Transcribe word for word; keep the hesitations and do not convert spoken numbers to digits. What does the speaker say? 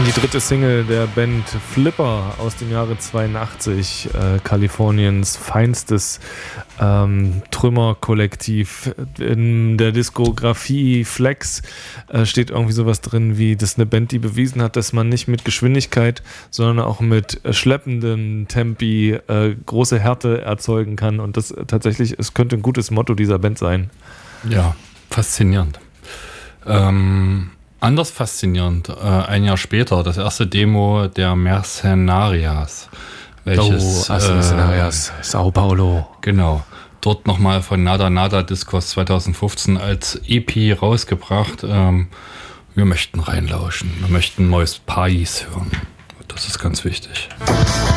Die dritte Single der Band Flipper aus dem Jahre zweiundachtzig, äh, Kaliforniens feinstes ähm, Trümmerkollektiv. In der Diskografie Flex äh, steht irgendwie sowas drin wie, das ist eine Band, die bewiesen hat, dass man nicht mit Geschwindigkeit, sondern auch mit äh, schleppenden Tempi äh, große Härte erzeugen kann, und das äh, tatsächlich, es könnte ein gutes Motto dieser Band sein. Ja, faszinierend. Ähm, anders faszinierend, äh, ein Jahr später, das erste Demo der Mercenarias. Welches, oh, also Mercenarias, äh, Sao Paulo. Genau. Dort nochmal von Nada Nada Discos zweitausendfünfzehn als E P rausgebracht. Ähm, wir möchten reinlauschen. Wir möchten neues Pais hören. Das ist ganz wichtig.